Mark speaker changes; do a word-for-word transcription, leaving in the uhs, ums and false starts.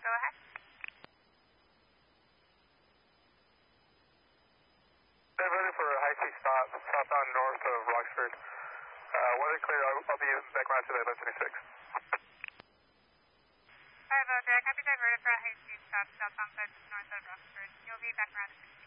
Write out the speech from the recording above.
Speaker 1: go ahead.
Speaker 2: Diverted for a high speed stop southbound north of Roxford. Uh, weather clear, I'll, I'll be back around today, eleven twenty-six.
Speaker 1: Bravo, Jack, copy diverted for a high speed stop southbound north of Roxford. You'll be back around at six.